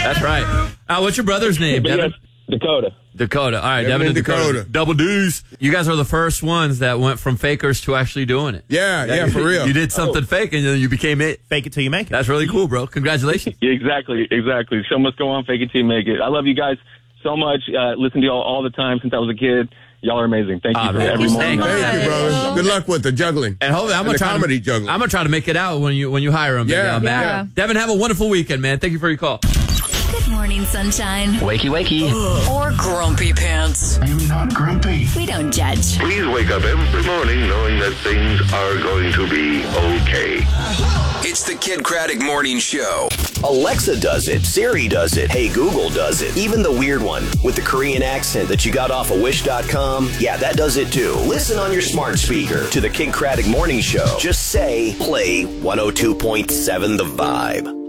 That's right. What's your brother's name, Devin? Dakota. Dakota. All right, Devin and Dakota. Double D's. You guys are the first ones that went from fakers to actually doing it. Yeah, for real. You did something fake, and then you became it. Fake it till you make it. That's really cool, bro. Congratulations. Exactly. Show must go on, fake it till you make it. I love you guys so much. Listen to y'all all the time since I was a kid. Y'all are amazing. Thank you for every morning. Thank you, brother. Good luck with the juggling. And hopefully, I'm gonna try to make it out when you hire him. Yeah. Devin, have a wonderful weekend, man. Thank you for your call. Good morning, sunshine. Wakey, wakey. Or grumpy pants. I am not grumpy. We don't judge. Please wake up every morning knowing that things are going to be okay. It's the Kid Craddock Morning Show. Alexa does it. Siri does it. Hey, Google does it. Even the weird one with the Korean accent that you got off of Wish.com. Yeah, that does it too. Listen on your smart speaker to the Kid Craddock Morning Show. Just say, play 102.7 The Vibe.